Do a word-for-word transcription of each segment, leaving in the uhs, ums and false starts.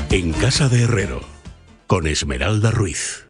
En Casa de Herrero, con Esmeralda Ruiz.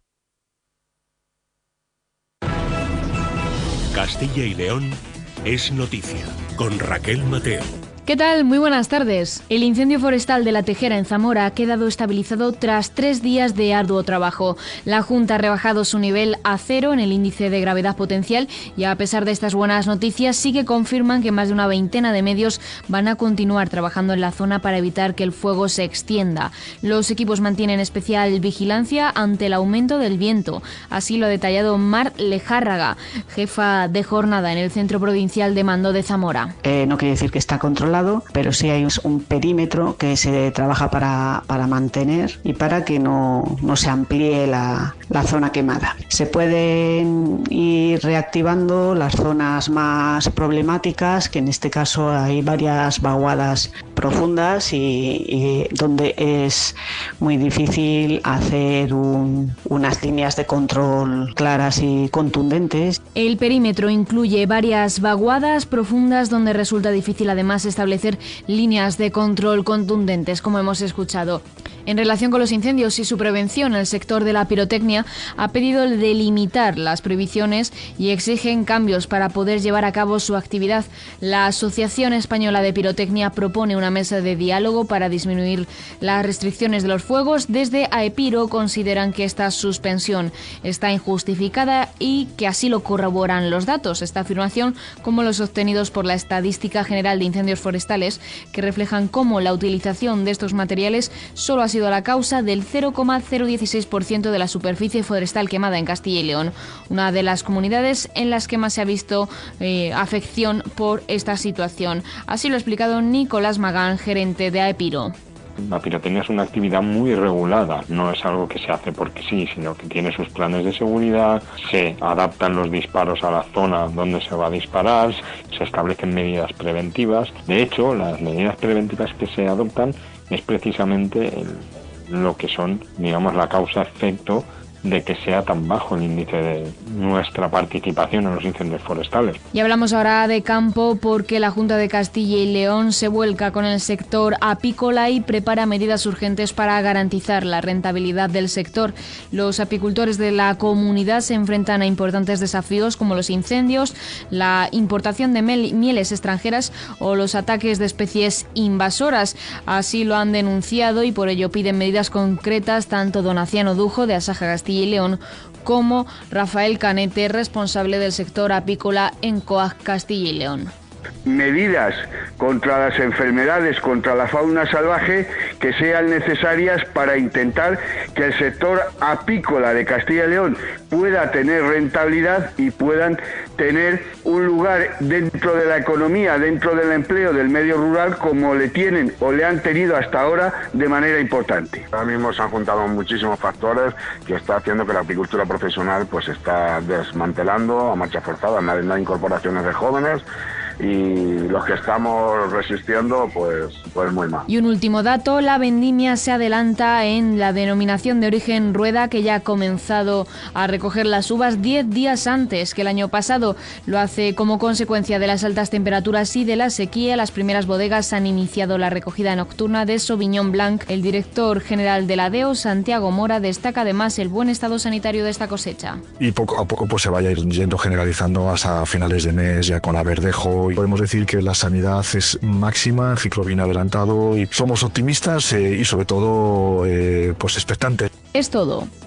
Castilla y León es noticia, con Raquel Mateo. ¿Qué tal? Muy buenas tardes. El incendio forestal de La Tejera en Zamora ha quedado estabilizado tras tres días de arduo trabajo. La Junta ha rebajado su nivel a cero en el índice de gravedad potencial y a pesar de estas buenas noticias sí que confirman que más de una veintena de medios van a continuar trabajando en la zona para evitar que el fuego se extienda. Los equipos mantienen especial vigilancia ante el aumento del viento. Así lo ha detallado Mar Lejárraga, jefa de jornada en el Centro Provincial de Mando de Zamora. Eh, no quiere decir que está controlado, pero sí hay un perímetro que se trabaja para, para mantener y para que no, no se amplíe la, la zona quemada. Se pueden ir reactivando las zonas más problemáticas, que en este caso hay varias vaguadas profundas y, y donde es muy difícil hacer un, unas líneas de control claras y contundentes. El perímetro incluye varias vaguadas profundas donde resulta difícil además establecer líneas de control contundentes, como hemos escuchado. En relación con los incendios y su prevención, el sector de la pirotecnia ha pedido delimitar las prohibiciones y exigen cambios para poder llevar a cabo su actividad. La Asociación Española de Pirotecnia propone una mesa de diálogo para disminuir las restricciones de los fuegos. Desde AEPIRO consideran que esta suspensión está injustificada y que así lo corroboran los datos. Esta afirmación, como los obtenidos por la Estadística General de Incendios Forestales, que reflejan cómo la utilización de estos materiales solo ha sido la causa del cero coma cero dieciséis por ciento de la superficie forestal quemada en Castilla y León, una de las comunidades en las que más se ha visto eh, afección por esta situación. Así lo ha explicado Nicolás Magán, gerente de AEPIRO. La pirotecnia es una actividad muy regulada, no es algo que se hace porque sí, sino que tiene sus planes de seguridad, se adaptan los disparos a la zona donde se va a disparar, se establecen medidas preventivas. De hecho, las medidas preventivas que se adoptan es precisamente el, lo que son, digamos, la causa-efecto de que sea tan bajo el índice de nuestra participación en los incendios forestales. Y hablamos ahora de campo porque la Junta de Castilla y León se vuelca con el sector apícola y prepara medidas urgentes para garantizar la rentabilidad del sector. Los apicultores de la comunidad se enfrentan a importantes desafíos como los incendios, la importación de mieles extranjeras o los ataques de especies invasoras. Así lo han denunciado y por ello piden medidas concretas tanto Donaciano Dujo de Asaja Castilla y León como Rafael Canete, responsable del sector apícola en COAG Castilla y León. Medidas contra las enfermedades, contra la fauna salvaje que sean necesarias para intentar que el sector apícola de Castilla y León pueda tener rentabilidad y puedan tener un lugar dentro de la economía, dentro del empleo del medio rural como le tienen o le han tenido hasta ahora de manera importante. Ahora mismo se han juntado muchísimos factores que está haciendo que la apicultura profesional pues se está desmantelando a marcha forzada, no hay, no hay incorporaciones de jóvenes y los que estamos resistiendo pues, pues muy mal. Y un último dato, la vendimia se adelanta en la denominación de origen Rueda, que ya ha comenzado a recoger las uvas diez días antes que el año pasado. Lo hace como consecuencia de las altas temperaturas y de la sequía. Las primeras bodegas han iniciado la recogida nocturna de Sauvignon Blanc. El director general de la D E O, Santiago Mora, destaca además el buen estado sanitario de esta cosecha. Y poco a poco pues se vaya yendo generalizando hasta finales de mes, ya con la verdejo. Y podemos decir que la sanidad es máxima, el ciclo viene adelantado y somos optimistas eh, y sobre todo eh, pues expectantes. Es todo.